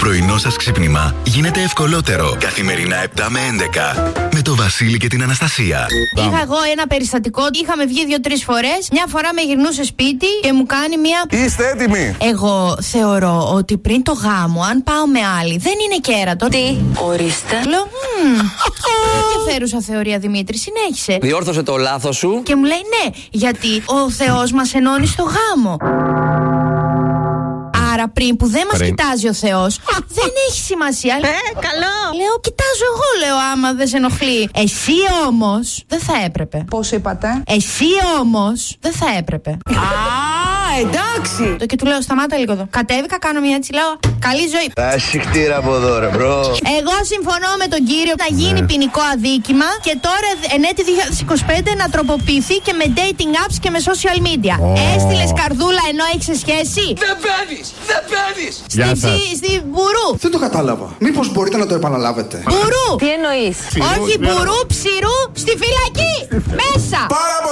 πρωινό σας ξύπνημα γίνεται ευκολότερο. Καθημερινά 7 με 11. Με το Βασίλη και την Αναστασία. Είχα εγώ ένα περιστατικό. Είχαμε βγει 2-3 φορές. Μια φορά με γυρνούσε σπίτι και μου κάνει μια. Είστε έτοιμοι? Εγώ θεωρώ ότι πριν το γάμο, αν πάω με άλλη, δεν είναι κέρατο. Τι? Ορίστε. Λέω, ενδιαφέρουσα θεωρία, Δημήτρη, συνέχισε. Διόρθωσε το λάθος σου. Και μου λέει ναι, γιατί ο Θεός μας ενώνει στο γάμο. Άρα πριν που δεν μας κοιτάζει ο Θεός, δεν έχει σημασία. Καλό. Λέω, κοιτάζω εγώ, λέω, άμα δεν σε ενοχλεί. Εσύ όμως δεν θα έπρεπε. Πώς είπατε? Εσύ όμως δεν θα έπρεπε. Εντάξει. Και του λέω, σταμάτα λίγο εδώ. Κατέβηκα, κάνω μια έτσι, λέω, καλή ζωή. Ασυχτήρα από εδώ, ρε μπρο. Εγώ συμφωνώ με τον κύριο. Θα γίνει ποινικό αδίκημα και τώρα εν έτη 2025 να τροποποιηθεί και με dating apps και με social media. Έστειλες καρδούλα ενώ έχεις σχέση? Δεν παίρνεις! Δεν παίρνεις! Στη μπουρού. Δεν το κατάλαβα. Μήπως μπορείτε να το επαναλάβετε? Μπουρού. Τι εννοείς? Όχι μπουρού, ψηρού, στη φυλακή. Με